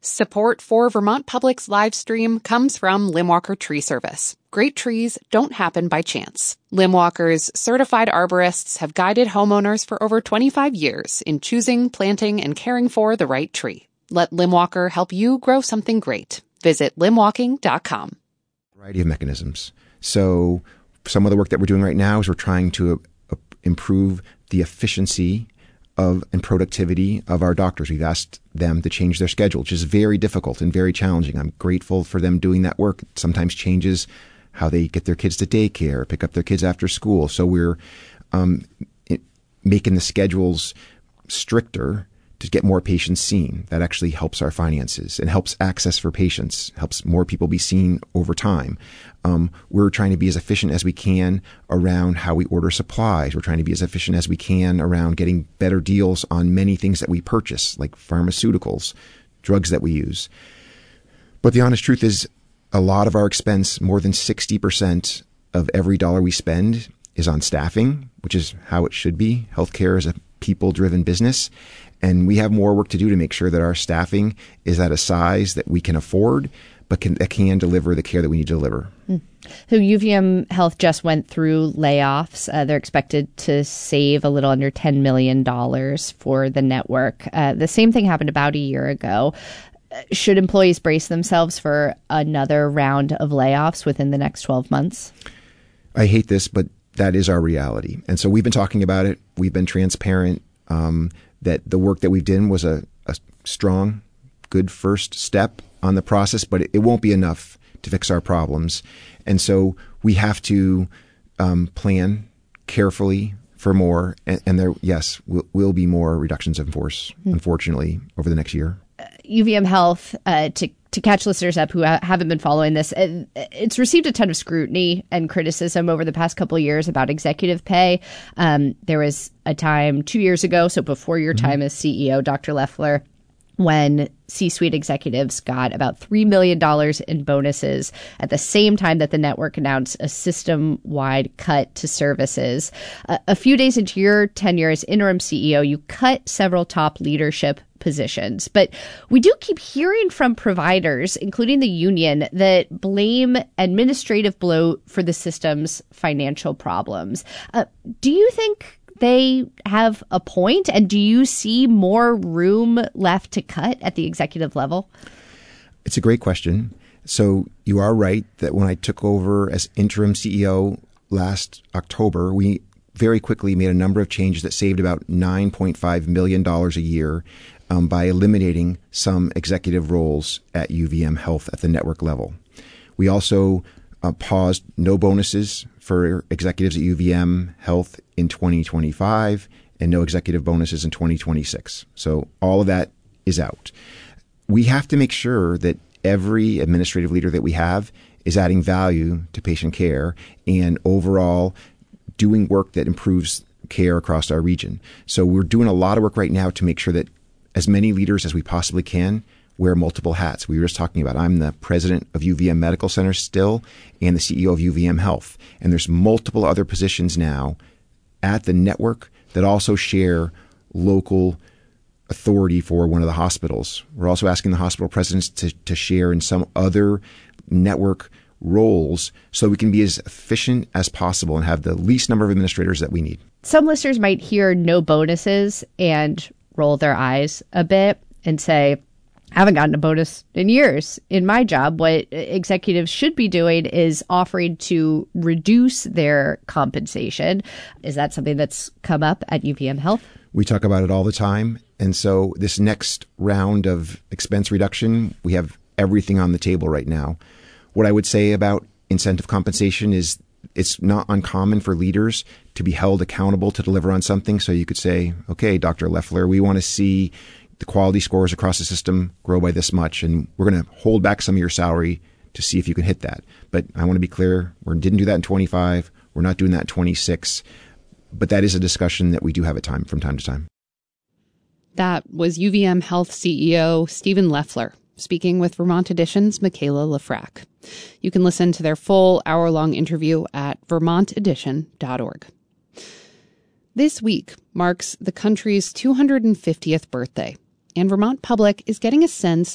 Support for Vermont Public's live stream comes from Limwalker Tree Service. Great trees don't happen by chance. Limwalker's certified arborists have guided homeowners for over 25 years in choosing, planting, and caring for the right tree. Let Limwalker help you grow something great. Visit limwalking.com. Variety of mechanisms. So some of the work that we're doing right now is we're trying to improve the efficiency and productivity of our doctors. We've asked them to change their schedule, which is very difficult and very challenging. I'm grateful for them doing that work. It sometimes changes how they get their kids to daycare, pick up their kids after school. So we're making the schedules stricter to get more patients seen. That actually helps our finances and helps access for patients, helps more people be seen over time. We're trying to be as efficient as we can around how we order supplies. We're trying to be as efficient as we can around getting better deals on many things that we purchase, like pharmaceuticals, drugs that we use. But the honest truth is, a lot of our expense, more than 60% of every dollar we spend, is on staffing, which is how it should be. Healthcare is a people-driven business. And we have more work to do to make sure that our staffing is at a size that we can afford, but that can deliver the care that we need to deliver. So UVM Health just went through layoffs. They're expected to save a little under $10 million for the network. The same thing happened about a year ago. Should employees brace themselves for another round of layoffs within the next 12 months? I hate this, but that is our reality. And so we've been talking about it. We've been transparent that the work that we've done was a strong, good first step on the process, but it won't be enough to fix our problems. And so we have to plan carefully for more. And there, yes, will be more reductions in force, unfortunately, over the next year. UVM Health, to catch listeners up who haven't been following this, it's received a ton of scrutiny and criticism over the past couple of years about executive pay. There was a time 2 years ago, so before your time as CEO, Dr. Loeffler, when C-suite executives got about $3 million in bonuses at the same time that the network announced a system-wide cut to services. A few days into your tenure as interim CEO, you cut several top leadership positions. But we do keep hearing from providers, including the union, that blame administrative bloat for the system's financial problems. Do you think they have a point? And do you see more room left to cut at the executive level? It's a great question. So you are right that when I took over as interim CEO last October, we very quickly made a number of changes that saved about $9.5 million a year by eliminating some executive roles at UVM Health at the network level. We also paused no bonuses for executives at UVM Health in 2025 and no executive bonuses in 2026. So all of that is out. We have to make sure that every administrative leader that we have is adding value to patient care and overall doing work that improves care across our region. So we're doing a lot of work right now to make sure that as many leaders as we possibly can wear multiple hats. We were just talking about, I'm the president of UVM Medical Center still and the CEO of UVM Health. And there's multiple other positions now at the network that also share local authority for one of the hospitals. We're also asking the hospital presidents to share in some other network roles so we can be as efficient as possible and have the least number of administrators that we need. Some listeners might hear no bonuses and roll their eyes a bit and say, I haven't gotten a bonus in years in my job. What executives should be doing is offering to reduce their compensation. Is that something that's come up at UVM Health? We talk about it all the time. And so this next round of expense reduction, we have everything on the table right now. What I would say about incentive compensation is it's not uncommon for leaders to be held accountable to deliver on something. So you could say, okay, Dr. Loeffler, we want to see the quality scores across the system grow by this much, and we're going to hold back some of your salary to see if you can hit that. But I want to be clear, we didn't do that in 25. We're not doing that in 26. But that is a discussion that we do have from time to time. That was UVM Health CEO Stephen Loeffler speaking with Vermont Edition's Michaela Lafrac. You can listen to their full hour-long interview at vermontedition.org. This week marks the country's 250th birthday, and Vermont Public is getting a sense